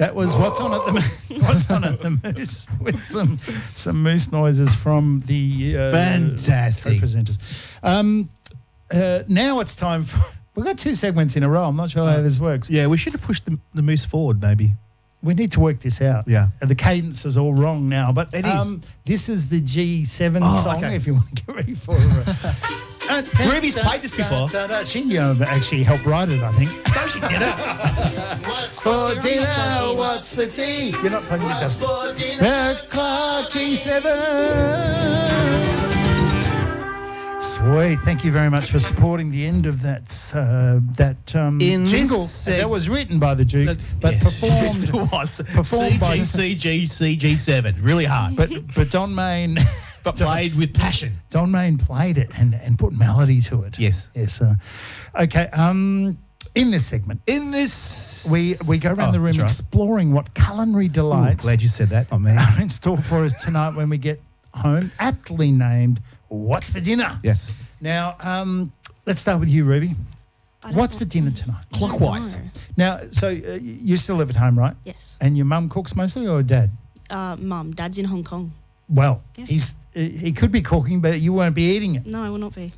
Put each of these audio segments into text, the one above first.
That was What's On at the Moose with some moose noises from the Fantastic co-presenters. Now it's time for... We've got 2 segments in a row. I'm not sure how this works. Yeah, we should have pushed the moose forward maybe. We need to work this out. Yeah. The cadence is all wrong now. But It is. this is the G7 song, okay. if you want to get ready for Ruby's played this before. She actually helped write it, I think. Don't she get it? What's for dinner? What's for tea? You're not playing it, does it? Clark G7. Sweet. Thank you very much for supporting the end of that jingle. That was written by the Duke, but performed by CG7. Really hard. But Don Main But played with passion. Don Main played it and put melody to it. Yes. Yes. Okay. In this segment, we go around the room exploring what culinary delights Glad you said that, not me. are in store for us tonight when we get home, aptly named What's for Dinner? Yes. Now, let's start with you, Ruby. What's for dinner tonight? Clockwise. Now, so you still live at home, right? Yes. And your mum cooks mostly or dad? Mum. Dad's in Hong Kong. Well, Yeah. he could be cooking, but you won't be eating it. No, I will not be.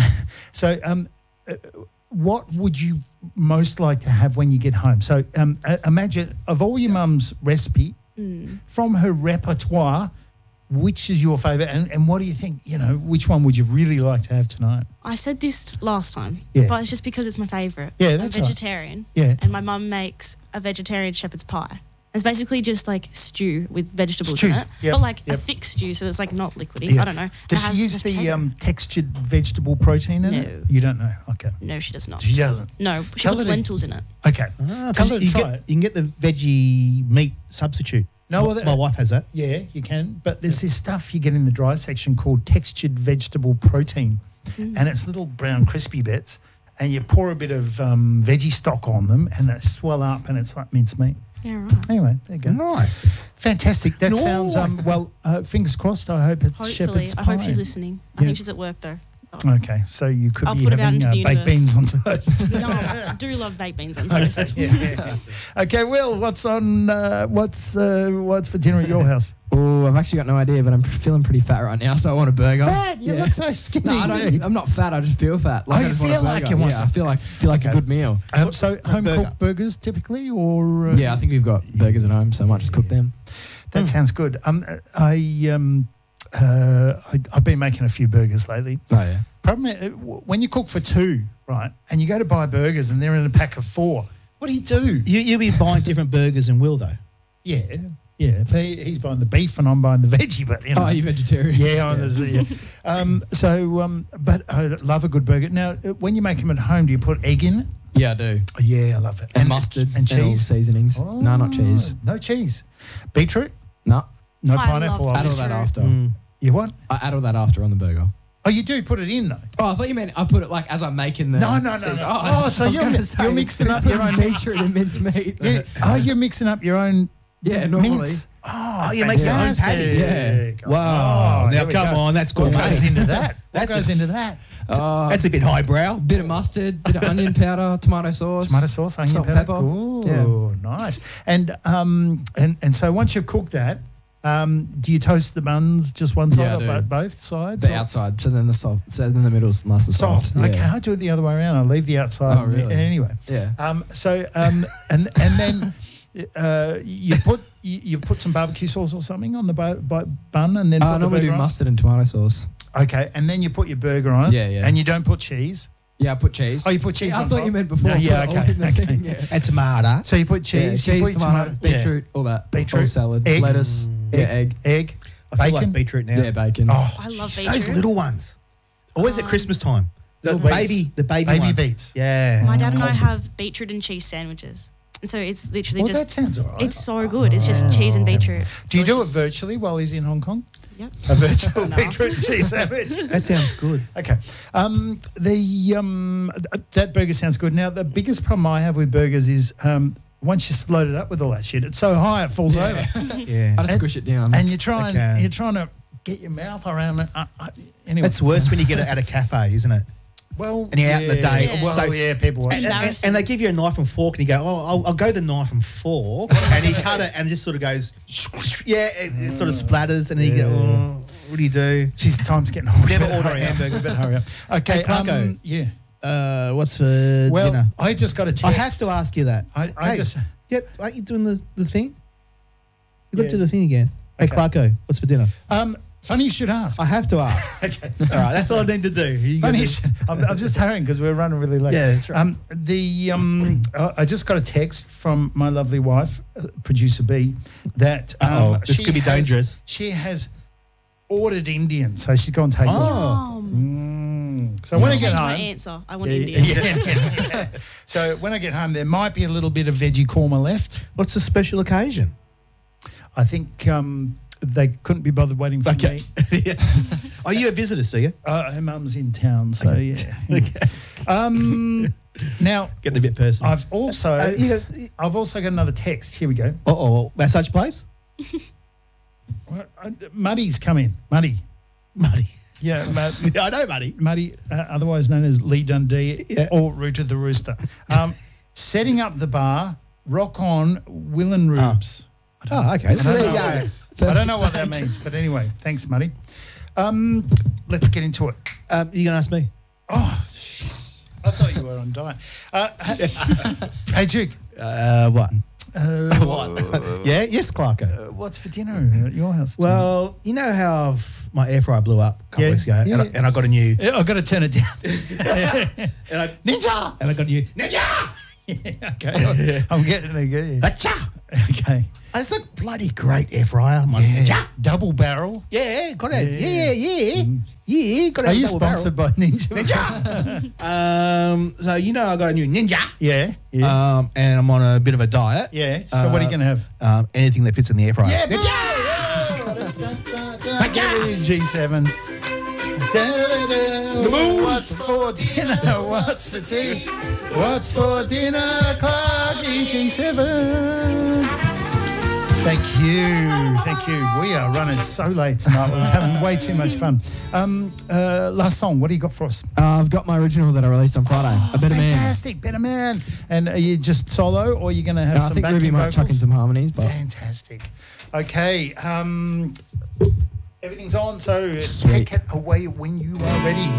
What would you most like to have when you get home? So imagine, of all your mum's recipe, from her repertoire, which is your favourite and what do you think, which one would you really like to have tonight? I said this last time, Yeah. but it's just because it's my favourite. Yeah, that's I'm right. vegetarian. Yeah. And my mum makes a vegetarian shepherd's pie. It's basically just like stew with vegetables in Stews, it, yep, but like yep. a thick stew, so it's like not liquidy. Yeah. I don't know. Does It she has use mashed the potato. textured vegetable protein in No. it? You don't know? Okay. No, she does not. She doesn't? No, she Tell puts her to- lentils in it. Okay. Tell her to you, try get, it. you can get the veggie meat substitute. No, well, my wife has that. Yeah, you can. But there's this stuff you get in the dry section called textured vegetable protein. And it's little brown crispy bits. And you pour a bit of veggie stock on them and they swell up and it's like mincemeat. Yeah, right. Anyway, there you go. Nice. Fantastic. That Nice. sounds, fingers crossed. I hope it's Hopefully. shepherd's I pie. hope she's listening. I Yeah. think she's at work though. Okay, so you could I'll be put it out having into the baked universe. beans on toast. No, I do love baked beans on toast. Yeah. Okay, Will, what's for dinner at your house? Oh, I've actually got no idea, but I'm feeling pretty fat right now, so I want a burger. Fat? You look so skinny, No, I'm not fat. I just feel fat. Oh, I you just want a feel like burger. you want Yeah, some- I feel like Okay. a good meal. So home burger. cooked burgers typically, or Yeah, I think we've got burgers at home, so I might just cook them. that sounds good. I've been making a few burgers lately. Oh yeah. Problem is, when you cook for two, right, and you go to buy burgers and they're in a pack of 4, what do you do? You'll be buying different burgers than Will, though. Yeah. But he's buying the beef and I'm buying the veggie, but you know. Oh, you vegetarian? Yeah, but I love a good burger. Now, when you make them at home, do you put egg in it? Yeah, I do. Oh, yeah, I love it. And mustard and all cheese. seasonings. Oh, No, not cheese. No cheese. Beetroot? No. No I pineapple. love Add all obviously. that after. You what? I add all that after on the burger. Oh, you do put it in though. Oh, I thought you meant I put it like as I'm making the. No. things. Oh, so I was you're gonna say, you're mixing it's up your putting own. beetroot and minced meat. You're mixing up your own. Yeah, normally. mince. Oh, you make your own patty. Yeah. Wow. there now, we come go. on. That's What gourmet. goes into that? What That's goes into that? That's a bit highbrow. Bit of mustard, bit of onion powder, tomato sauce. Tomato sauce, onion salt, powder. pepper. Ooh, nice. And so once you've cooked that, do you toast the buns just one side Yeah, I or do. both sides? The or- outside, so then the soft, so then the middle's nice and soft. Okay, Yeah. I do it the other way around. I leave the outside. Oh, really? Anyway. Yeah. And then you put some barbecue sauce or something on the bun and then put I the normally burger do on? mustard and tomato sauce. Okay, and then you put your burger on it. Yeah, yeah. And you don't put cheese. Yeah, I put cheese. Oh, you put cheese I on thought top? you meant before. No, I put yeah, it all okay, in the okay. thing, yeah. And tomato. So you put cheese, Yeah, you cheese, put tomato, yeah. beetroot, all that. Beetroot, all salad, egg. lettuce, yeah, egg. egg, I feel bacon. like beetroot now. Yeah, bacon. Oh, I love Those beetroot. little ones. Always at Christmas time. The Little baby baby ones. beets. Yeah. My dad and I have beetroot and cheese sandwiches. And so it's literally Well, that just, sounds all right. it's so good. It's just cheese and beetroot. Do you do it Delicious. virtually while he's in Hong Kong? Yep. A virtual No. beetroot and cheese sandwich. That sounds good. Okay. That burger sounds good. Now, the biggest problem I have with burgers is once you load it up with all that shit, it's so high it falls over. Yeah. I just squish it down. And you're trying Okay. to get your mouth around it. Anyway. It's worse when you get it at a cafe, isn't it? Well, and you're out in the day. Yeah. Well, So- yeah, people watch. Embarrassing. And they give you a knife and fork, and you go, "Oh, I'll go the knife and fork," and he cut it, and it just sort of goes, yeah, it sort of splatters, and then you go, "Oh, what do you do?" Geez, time's getting on. Never We better order a hurry up. hamburger. We better hurry up. Okay, Hey, Clarko. yeah. What's for Well, dinner? I just got a text. I have to ask you that. I Hey, just. Yep, aren't you doing the thing? You got Yeah. to do the thing again. Hey, Okay. Clarko, what's for dinner? Funny you should ask. I have to ask. Okay. All right, that's all I need to do. You Funny gotta you do- should, I'm just hurrying because we're running really late. Yeah, that's right. I just got a text from my lovely wife, producer B, that This she could be has- dangerous. She has ordered Indian, so she's gone take Oh. So when I get Change home, my answer. I want Yeah, Indian. yeah. So when I get home, there might be a little bit of veggie korma left. What's the special occasion? I think they couldn't be bothered waiting for me. Are you a visitor, so you? Her mum's in town, so yeah. Now Get the bit personal. I've also got another text. Here we go. Massage place? Muddy's come in. Muddy. Yeah, I know, buddy. Muddy, otherwise known as Lee Dundee Yeah. or Rooter the Rooster. Setting up the bar, rock on Will and Rubes. Oh, okay. I don't know what that means, but anyway, thanks, Muddy. Let's get into it. You gonna ask me? Oh, jeez. I thought you were on diet. Hey, Duke. What? Yeah, yes, Clarko. What's for dinner at your house? tonight? Well, you know how my air fryer blew up a couple Yeah, weeks ago, yeah. and I got a new. Yeah, I've got to turn it down. Ninja! And I got a new Ninja! Okay, I'm getting it. Acha! Okay. It's a bloody great air fryer. My Ninja! Double barrel. Yeah, got it. Yeah, got it. Are you sponsored by Ninja? So you know I got a new Ninja. Yeah. And I'm on a bit of a diet. Yeah. So what are you going to have? Anything that fits in the air fryer. G7. What's for dinner? What's for tea? What's for dinner? Clarky G7. Thank you. We are running so late tonight. We're having way too much fun. Last song, what do you got for us? I've got my original that I released on Friday. A Better Man. Fantastic, Better Man. And are you just solo or are you going to have I some think backing Ruby might vocals? chuck in some harmonies, but Fantastic. Okay. Everything's on, so Sweet. take it away when you are ready.